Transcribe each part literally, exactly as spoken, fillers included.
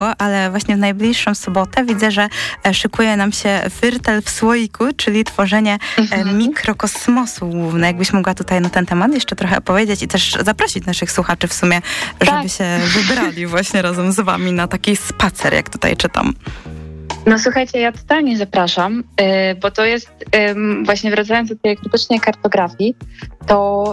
ale właśnie w najbliższą sobotę widzę, że szykuje nam się Firtel w słoiku, czyli tworzenie mhm. mikrokosmosu główne. Jakbyś mogła tutaj na ten temat jeszcze trochę opowiedzieć i też zaprosić naszych słuchaczy w sumie, tak. żeby się wybrali właśnie razem z wami na taki spacer, jak tutaj czytam. No słuchajcie, ja totalnie zapraszam, yy, bo to jest yy, właśnie wracając do tej krytycznej kartografii, to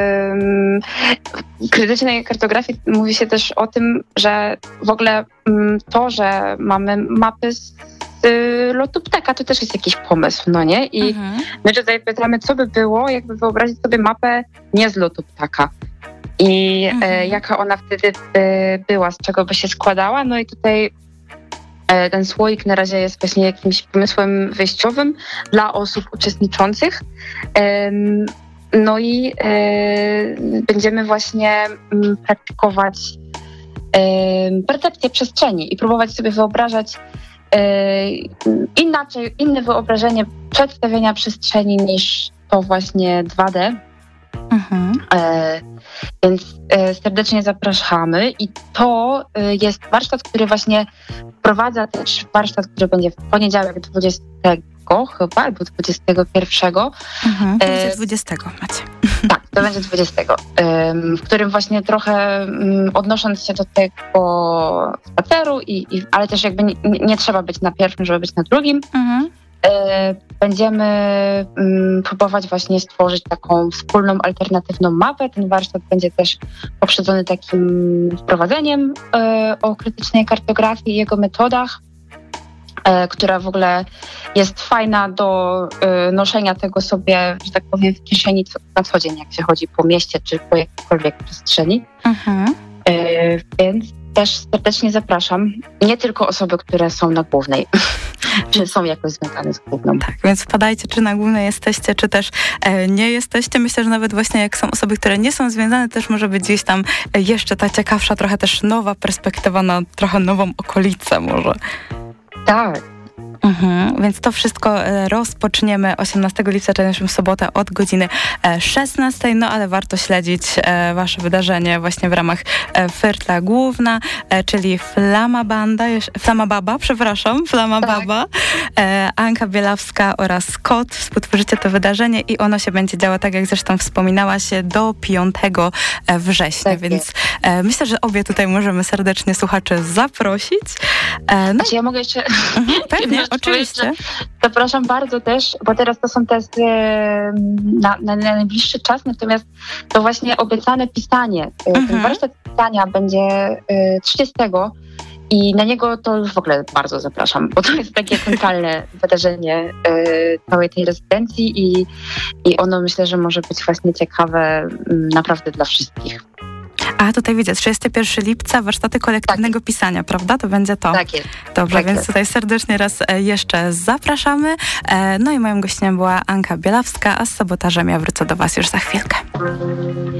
yy, w krytycznej kartografii mówi się też o tym, że w ogóle yy, to, że mamy mapy z yy, lotu ptaka, to też jest jakiś pomysł, no nie? I mhm. my tutaj pytamy, co by było, jakby wyobrazić sobie mapę nie z lotu ptaka. I mhm. yy, jaka ona wtedy by była, z czego by się składała, no i tutaj ten słoik na razie jest właśnie jakimś pomysłem wyjściowym dla osób uczestniczących. No i będziemy właśnie praktykować percepcję przestrzeni i próbować sobie wyobrażać inaczej, inne wyobrażenie przedstawienia przestrzeni niż to właśnie dwa D. Mhm. E, więc e, serdecznie zapraszamy i to e, jest warsztat, który właśnie wprowadza też warsztat, który będzie w poniedziałek dwudziestego chyba, albo dwudziestego pierwszego. Mhm, to będzie dwudziestego macie. Tak, to będzie dwudziestego, e, w którym właśnie trochę m, odnosząc się do tego spaceru, i, i, ale też jakby nie, nie trzeba być na pierwszym, żeby być na drugim. Mhm. Będziemy próbować właśnie stworzyć taką wspólną, alternatywną mapę. Ten warsztat będzie też poprzedzony takim wprowadzeniem o krytycznej kartografii i jego metodach, która w ogóle jest fajna do noszenia tego sobie, że tak powiem, w kieszeni na co dzień, jak się chodzi po mieście czy po jakiejkolwiek przestrzeni. Mhm. Więc też serdecznie zapraszam. Nie tylko osoby, które są na głównej, czy są jakoś związane z główną. Tak, więc wpadajcie, czy na głównej jesteście, czy też e, nie jesteście. Myślę, że nawet właśnie jak są osoby, które nie są związane, też może być gdzieś tam jeszcze ta ciekawsza, trochę też nowa perspektywa na trochę nową okolicę może. Tak. Mhm, więc to wszystko rozpoczniemy osiemnastego lipca, czyli w sobotę od godziny szesnastej, no ale warto śledzić e, wasze wydarzenie właśnie w ramach e, Firtla Główna, e, czyli Flama Banda, Flama Baba, przepraszam, Flama tak. Baba, e, Anka Bielawska oraz Scott współtworzycie to wydarzenie i ono się będzie działo, tak jak zresztą wspominałaś, do piątego września, tak więc e, myślę, że obie tutaj możemy serdecznie słuchaczy zaprosić. E, no. Znaczy ja mogę jeszcze... Mhm, pewnie. Oczywiście. Zapraszam bardzo też, bo teraz to są testy na, na, na najbliższy czas, natomiast to właśnie obiecane pisanie. Mhm. Ten warsztat pisania będzie trzydziestego i na niego to już w ogóle bardzo zapraszam, bo to jest takie centralne wydarzenie całej tej rezydencji i, i ono myślę, że może być właśnie ciekawe naprawdę dla wszystkich. A tutaj widzę, trzydziestego pierwszego lipca warsztaty kolektywnego tak. pisania, prawda? To będzie to. Tak jest. Dobrze, tak więc jest. tutaj serdecznie raz jeszcze zapraszamy. No i moją gościnią była Anka Bielawska, a z sabotażem ja wrócę do was już za chwilkę.